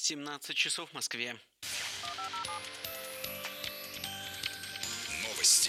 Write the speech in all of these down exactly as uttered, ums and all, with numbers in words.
семнадцать часов в Москве. Новости.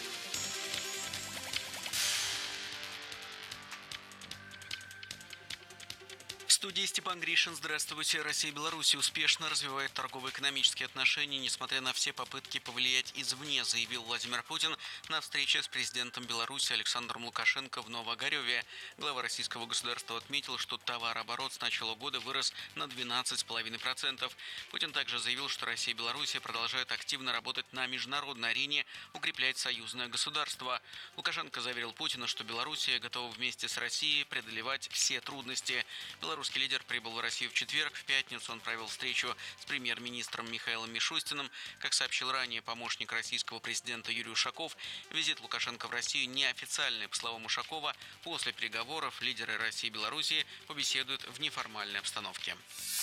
В студии Степан Гришин. Здравствуйте. Россия и Беларусь успешно развивают торгово-экономические отношения, несмотря на все попытки повлиять извне, заявил Владимир Путин на встрече с президентом Беларуси Александром Лукашенко в Новоогареве. Глава российского государства отметил, что товарооборот с начала года вырос на двенадцать целых пять десятых процента. Путин также заявил, что Россия и Беларусь продолжают активно работать на международной арене, укреплять союзное государство. Лукашенко заверил Путина, что Белоруссия готова вместе с Россией преодолевать все трудности. Белорусский лидер прибыл в Россию в четверг. В пятницу он провел встречу с премьер-министром Михаилом Мишустиным. Как сообщил ранее помощник российского президента Юрий Ушаков, визит Лукашенко в Россию неофициальный. По словам Ушакова, после переговоров лидеры России и Белоруссии побеседуют в неформальной обстановке.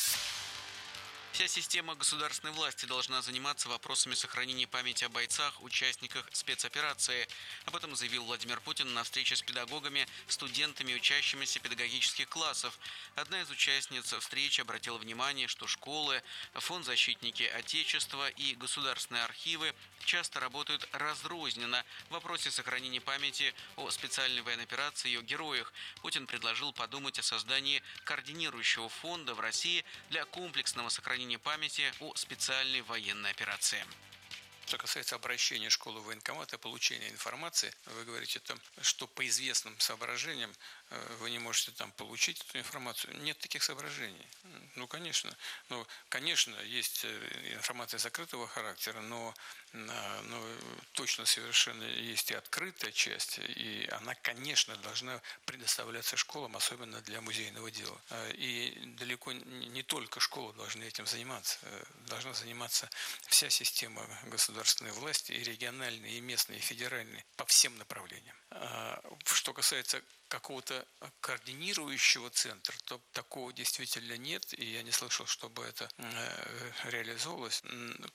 Вся система государственной власти должна заниматься вопросами сохранения памяти о бойцах, участниках спецоперации. Об этом заявил Владимир Путин на встрече с педагогами, студентами, учащимися педагогических классов. Одна из участниц встречи обратила внимание, что школы, Фонд защитники Отечества и государственные архивы часто работают разрозненно в вопросе сохранения памяти о специальной военной операции и ее героях. Путин предложил подумать о создании координирующего фонда в России для комплексного сохранения памяти о специальной военной операции. Что касается обращения школы в военкомат и получения информации, вы говорите, там, что по известным соображениям вы не можете там получить эту информацию. Нет таких соображений. Ну, конечно. Ну, конечно, есть информация закрытого характера, но, но точно совершенно есть и открытая часть, и она, конечно, должна предоставляться школам, особенно для музейного дела. И далеко не только школы должны этим заниматься. Должна заниматься вся система государственной власти, и региональной, и местной, и федеральной, по всем направлениям. Что касается какого-то координирующего центра, то такого действительно нет, и я не слышал, чтобы это реализовывалось.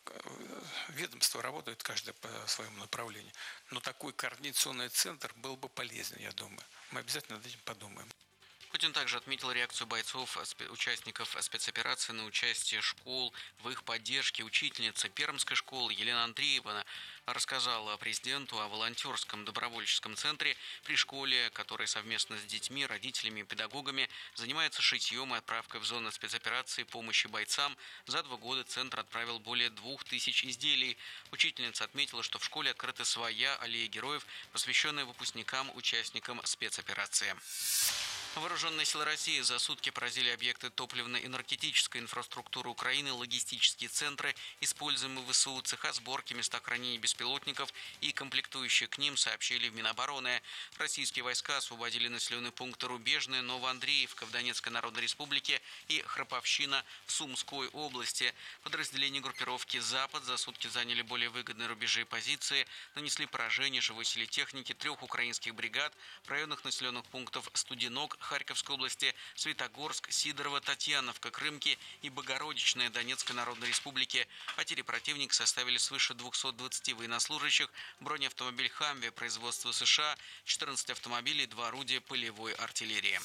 Ведомства работают каждое по своему направлению, но такой координационный центр был бы полезен, я думаю. Мы обязательно над этим подумаем. Путин также отметил реакцию бойцов, участников спецоперации на участие школ в их поддержке. Учительница Пермской школы Елена Андреева рассказала президенту о волонтерском добровольческом центре при школе, который совместно с детьми, родителями и педагогами занимается шитьем и отправкой в зоны спецоперации помощи бойцам. За два года центр отправил более двух тысяч изделий. Учительница отметила, что в школе открыта своя аллея героев, посвященная выпускникам, участникам спецоперации. Вооруженные силы России за сутки поразили объекты топливно-энергетической инфраструктуры Украины, логистические центры, используемые в ВСУ, цеха сборки, места хранения беспилотников и комплектующие к ним, сообщили в Минобороны. Российские войска освободили населенные пункты Рубежное, Новоандреевка в Донецкой Народной Республике и Храповщина в Сумской области. Подразделения группировки «Запад» за сутки заняли более выгодные рубежи и позиции, нанесли поражение живой силе техники трех украинских бригад в районах населенных пунктов Студенок, Харьковской области, Светогорск, Сидорово, Татьяновка, Крымки и Богородичная Донецкой Народной Республики. Потери противника составили свыше двухсот двадцати военнослужащих, бронеавтомобиль «Хамви» производства США, четырнадцать автомобилей, два орудия полевой артиллерии.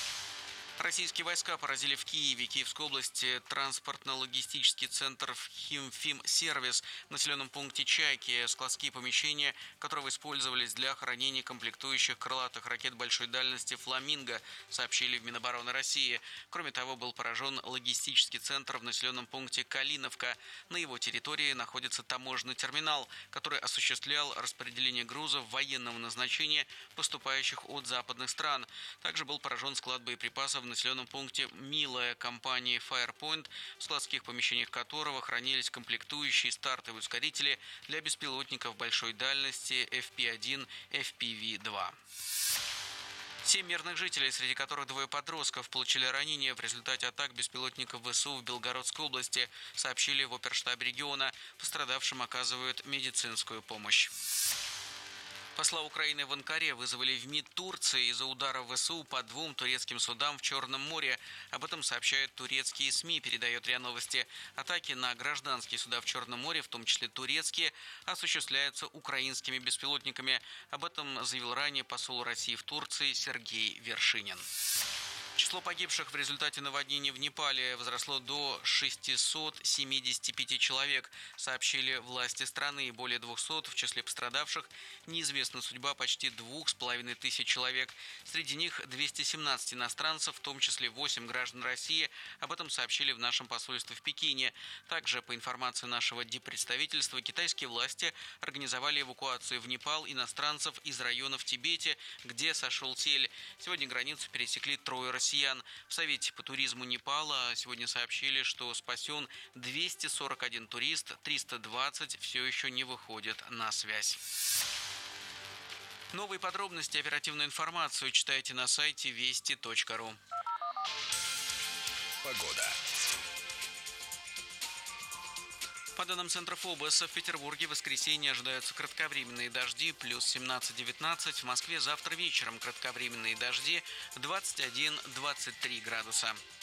Российские войска поразили в Киеве, Киевской области, транспортно-логистический центр «Химфим-сервис» в населенном пункте Чайки, складские помещения, которые использовались для хранения комплектующих крылатых ракет большой дальности «Фламинго», сообщили в Минобороны России. Кроме того, был поражен логистический центр в населенном пункте Калиновка. На его территории находится таможенный терминал, который осуществлял распределение грузов военного назначения, поступающих от западных стран. Также был поражен склад боеприпасов в населенном пункте «Милая» компании «Firepoint», в складских помещениях которого хранились комплектующие стартовые ускорители для беспилотников большой дальности эф пи один, эф пи ви два. Семь мирных жителей, среди которых двое подростков, получили ранения в результате атак беспилотников ВСУ в Белгородской области, сообщили в оперштабе региона. Пострадавшим оказывают медицинскую помощь. Посла Украины в Анкаре вызвали в МИД Турции из-за удара ВСУ по двум турецким судам в Черном море. Об этом сообщают турецкие СМИ, передает РИА Новости. Атаки на гражданские суда в Черном море, в том числе турецкие, осуществляются украинскими беспилотниками. Об этом заявил ранее посол России в Турции Сергей Вершинин. Число погибших в результате наводнения в Непале возросло до шестисот семидесяти пяти человек, сообщили власти страны. Более двухсот в числе пострадавших неизвестна судьба почти двух с половиной тысяч человек. Среди них двести семнадцать иностранцев, в том числе восемь граждан России. Об этом сообщили в нашем посольстве в Пекине. Также, по информации нашего диппредставительства, китайские власти организовали эвакуацию в Непал иностранцев из района в Тибете, где сошел сель. Сегодня границу пересекли трое россиян. В Совете по туризму Непала сегодня сообщили, что спасен двести сорок один турист, триста двадцать все еще не выходят на связь. Новые подробности, оперативную информацию читайте на сайте вести точка ру. Погода. По данным Центра ФОБОСа, в Петербурге в воскресенье ожидаются кратковременные дожди, плюс семнадцать-девятнадцать. В Москве завтра вечером кратковременные дожди, двадцать один - двадцать три градуса.